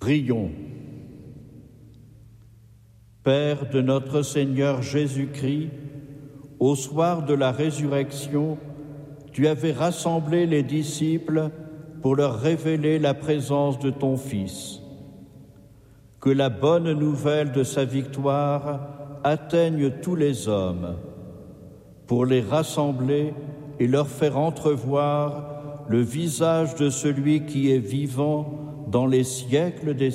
Prions. Père de notre Seigneur Jésus-Christ, au soir de la résurrection, tu avais rassemblé les disciples pour leur révéler la présence de ton Fils. Que la bonne nouvelle de sa victoire atteigne tous les hommes, pour les rassembler et leur faire entrevoir le visage de celui qui est vivant dans les siècles des